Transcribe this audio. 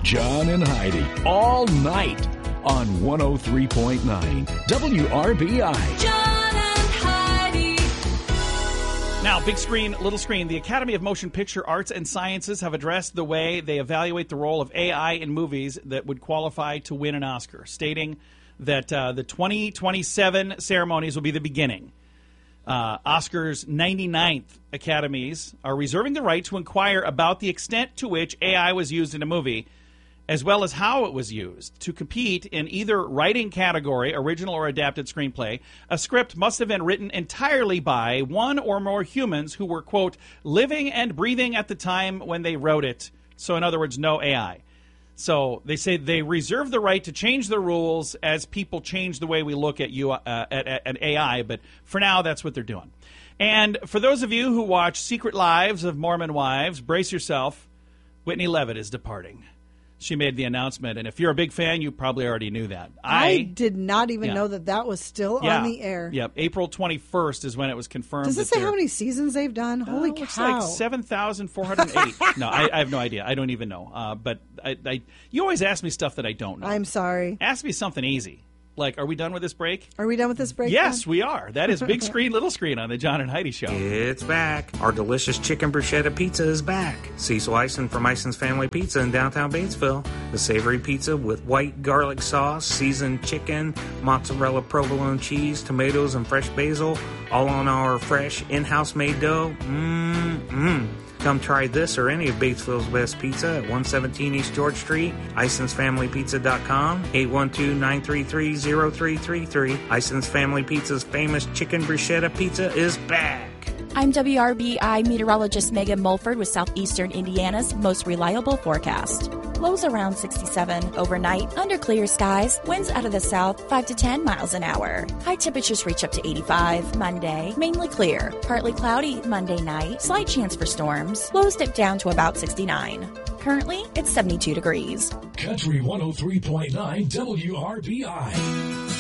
John and Heidi, all night on 103.9 WRBI. John and Heidi. Now, big screen, little screen. The Academy of Motion Picture Arts and Sciences have addressed the way they evaluate the role of AI in movies that would qualify to win an Oscar, stating that the 2027 ceremonies will be the beginning. Oscar's 99th Academies are reserving the right to inquire about the extent to which AI was used in a movie, as well as how it was used. To compete in either writing category, original or adapted screenplay, a script must have been written entirely by one or more humans who were, quote, living and breathing at the time when they wrote it. So, in other words, no AI. So they say they reserve the right to change the rules as people change the way we look at at AI, but for now, that's what they're doing. And for those of you who watch Secret Lives of Mormon Wives, brace yourself. Whitney Levitt is departing. She made the announcement, and if you're a big fan, you probably already knew that. I did not even know that was still on the air. Yep, April 21st is when it was confirmed. Does it say how many seasons they've done? Holy cow. It's like 7,408. No, I have no idea. I don't even know. But you always ask me stuff that I don't know. I'm sorry. Ask me something easy. Like, are we done with this break? Are we done with this break? Yes, we are. That is Big Screen, Little Screen on the John and Heidi Show. It's back. Our delicious chicken bruschetta pizza is back. Cecil Eisen from Eisen's Family Pizza in downtown Batesville. The savory pizza with white garlic sauce, seasoned chicken, mozzarella provolone cheese, tomatoes, and fresh basil, all on our fresh in-house made dough. Come try this or any of Batesville's best pizza at 117 East George Street, IsonsFamilyPizza.com, 812-933-0333. Ison's Family Pizza's famous chicken bruschetta pizza is back. I'm WRBI meteorologist Megan Mulford with Southeastern Indiana's most reliable forecast. Lows around 67 overnight, under clear skies, winds out of the south 5 to 10 miles an hour. High temperatures reach up to 85 Monday, mainly clear. Partly cloudy Monday night, slight chance for storms. Lows dip down to about 69. Currently, it's 72 degrees. Country 103.9 WRBI.